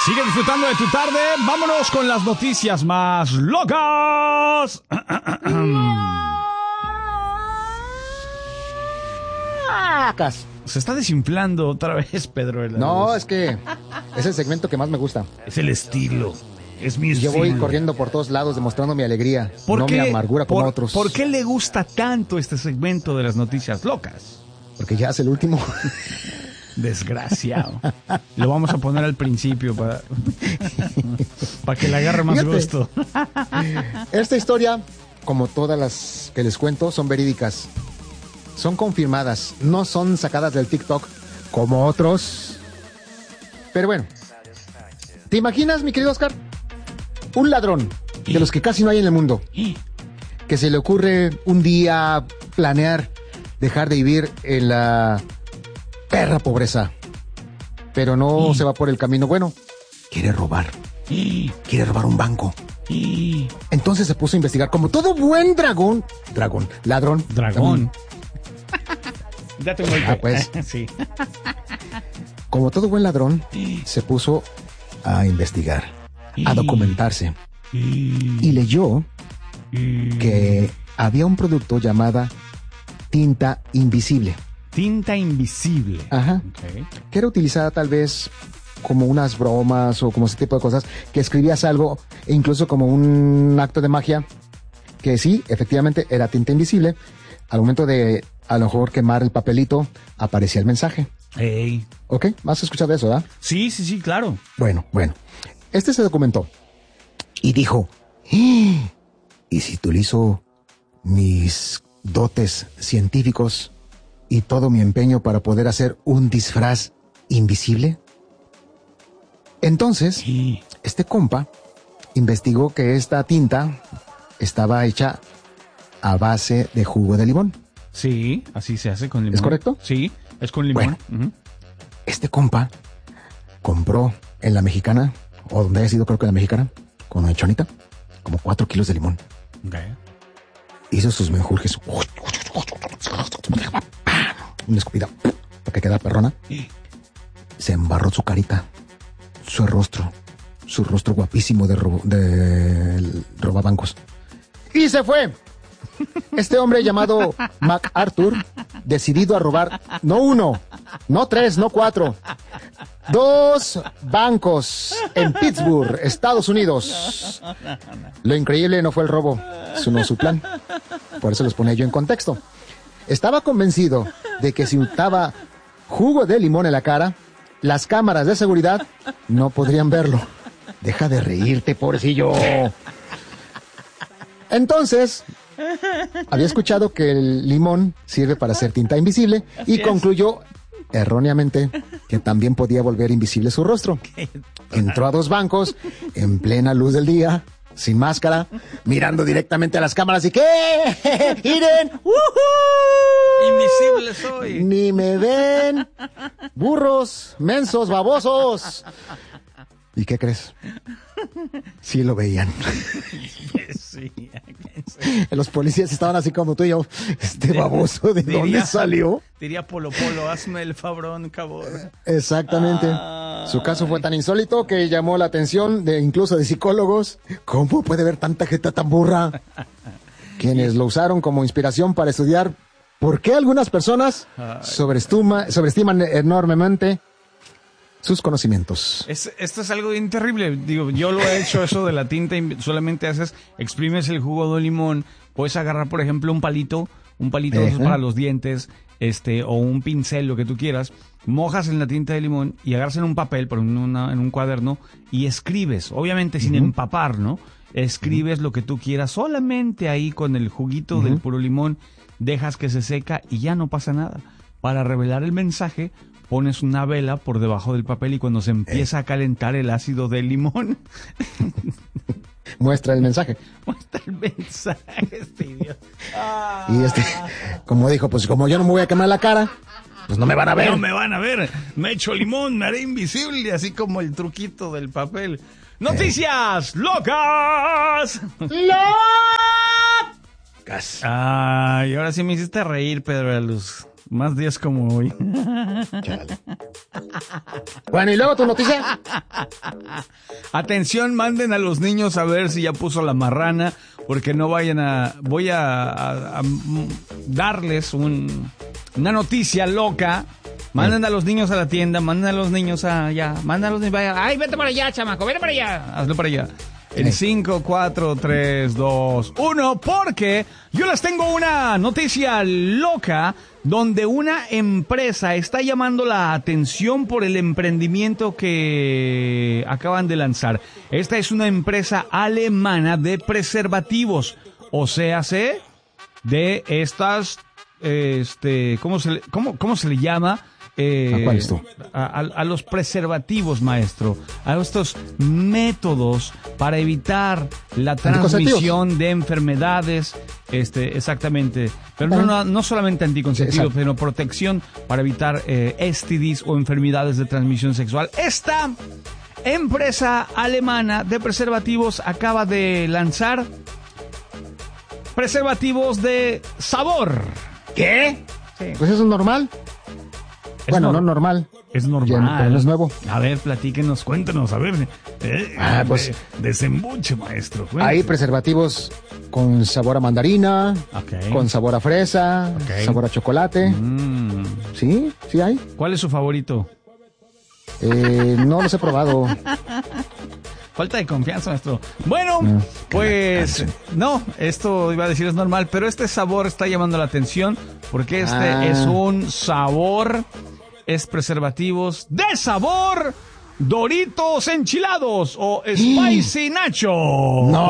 Sigue disfrutando de tu tarde. Vámonos con las noticias más locas. Se está desinflando otra vez, Pedro. No, es que es el segmento que más me gusta. Es el estilo. Es mi estilo. Yo voy corriendo por todos lados demostrando mi alegría, no mi amargura como otros. ¿Por qué le gusta tanto este segmento de las noticias locas? Porque ya es el último. Desgraciado. Lo vamos a poner al principio para que le agarre más gusto. Esta historia, como todas las que les cuento, son verídicas. Son confirmadas, no son sacadas del TikTok como otros. Pero bueno, ¿te imaginas, mi querido Oscar? Un ladrón, de los que casi no hay en el mundo, que se le ocurre un día planear dejar de vivir en la perra pobreza, pero no se va por el camino bueno, quiere robar un banco. Entonces se puso a investigar como todo buen ladrón. Ya tengo el pues. Sí. Como todo buen ladrón, se puso a investigar, a documentarse, y leyó que había un producto llamada tinta invisible. Tinta invisible. Ajá. Okay. Que era utilizada tal vez como unas bromas o como ese tipo de cosas, que escribías algo, e incluso como un acto de magia, que sí, efectivamente era tinta invisible. Al momento de a lo mejor quemar el papelito, aparecía el mensaje. Hey. ¿Ok? ¿Has escuchado eso, verdad? Sí, claro. Bueno. Este se documentó y dijo, ¿y si utilizo mis dotes científicos y todo mi empeño para poder hacer un disfraz invisible? Entonces, este compa investigó que esta tinta estaba hecha a base de jugo de limón. Sí, así se hace con limón. ¿Es correcto? Sí, es con limón. Bueno, este compa compró en la Mexicana, o donde haya sido, creo que en la Mexicana, con una chonita, como 4 kilos de limón. Okay. Hizo sus menjurjes. Una escupida para que quedara perrona. Se embarró su carita, su rostro guapísimo de robabancos. Y se fue. Este hombre llamado MacArthur, decidido a robar no 1, no 3, no 4, 2 bancos en Pittsburgh, Estados Unidos. Lo increíble no fue el robo, sino su plan. Por eso los ponía yo en contexto. Estaba convencido de que si untaba jugo de limón en la cara, las cámaras de seguridad no podrían verlo. Deja de reírte, pobrecillo. Entonces, había escuchado que el limón sirve para hacer tinta invisible y concluyó erróneamente que también podía volver invisible su rostro. Entró a 2 bancos en plena luz del día, sin máscara, mirando directamente a las cámaras y ¿qué? ¡Miren! Invisible soy. Ni me ven. Burros, mensos, babosos. ¿Y qué crees? Sí lo veían. Sí. Los policías estaban así como tú y yo. Este baboso, ¿de dónde salió? Diría Polo, hazme el fabrón, cabrón. Exactamente. Su caso fue tan insólito que llamó la atención incluso de psicólogos. ¿Cómo puede haber tanta gente tan burra? Quienes lo usaron como inspiración para estudiar por qué algunas personas sobreestiman enormemente sus conocimientos. Esto es algo bien terrible. Digo, yo lo he hecho eso de la tinta. Solamente exprimes el jugo de limón. Puedes agarrar, por ejemplo, un palito para los dientes, o un pincel, lo que tú quieras. Mojas en la tinta de limón y agarras en un papel, en un cuaderno, y escribes. Obviamente sin empapar, ¿no? Escribes lo que tú quieras. Solamente ahí con el juguito del puro limón. Dejas que se seca y ya no pasa nada. Para revelar el mensaje, pones una vela por debajo del papel y cuando se empieza a calentar el ácido del limón... Muestra el mensaje. Idiota. Y como dijo, pues como yo no me voy a quemar la cara, pues no me van a ver. No me van a ver. Me echo limón, me haré invisible, así como el truquito del papel. ¡Noticias locas! ¡Locas! Ay, ahora sí me hiciste reír, Pedro de Luz. Más días como hoy. Chale. Bueno, ¿y luego tu noticia? Atención, manden a los niños a ver si ya puso la marrana, porque no vayan a... Voy a darles una noticia loca. Manden a los niños a la tienda, manden a los niños allá, manden a los niños allá. ¡Ay, vete para allá, chamaco! ¡Vete para allá! Hazlo para allá. En 5, 4, 3, 2, 1, porque yo les tengo una noticia loca donde una empresa está llamando la atención por el emprendimiento que acaban de lanzar. Esta es una empresa alemana de preservativos, o sea, de estas, ¿cómo se le llama? ¿A cuál es tú? A los preservativos, maestro, a estos métodos para evitar la transmisión de enfermedades, exactamente, pero no solamente anticonceptivos, sino protección para evitar STDs o enfermedades de transmisión sexual. Esta empresa alemana de preservativos acaba de lanzar preservativos de sabor. ¿Qué? Sí. Pues eso es normal. No normal. Es normal. Pero no es nuevo. A ver, platíquenos, cuéntanos, a ver. Pues desembuche, maestro. Cuéntanos. Hay preservativos con sabor a mandarina, con sabor a fresa, sabor a chocolate. Sí hay. ¿Cuál es su favorito? No los he probado. Falta de confianza, maestro. Bueno, pues no, esto iba a decir es normal, pero este sabor está llamando la atención porque es un sabor, es preservativos de sabor Doritos enchilados o Spicy Nacho. No.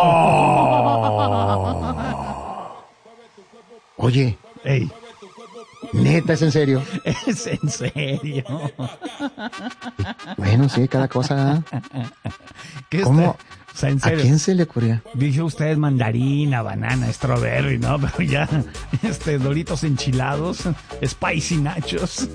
Oye. Ey. Neta, ¿es en serio? Es en serio. Bueno, sí, cada cosa. ¿Qué ¿Cómo? O sea, en serio. ¿A quién se le ocurría? Dije usted mandarina, banana, strawberry, ¿no? Pero ya, Doritos enchilados, Spicy Nachos.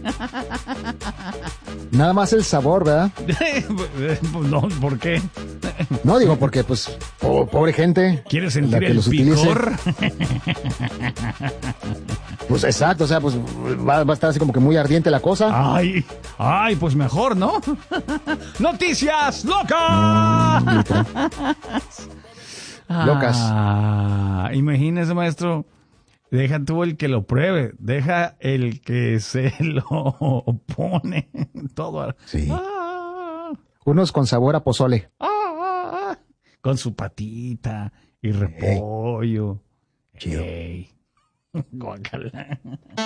Nada más el sabor, ¿verdad? No, ¿por qué? No, digo porque, pues, pobre gente. ¿Quieres sentir el picor? Pues exacto, o sea, pues va a estar así como que muy ardiente la cosa. Ay, pues mejor, ¿no? ¡Noticias locas! Locas. Imagínese, maestro. Deja tú el que lo pruebe. Deja el que se lo pone. Todo. Sí. Unos con sabor a pozole. Con su patita y repollo. Chido. Guácala.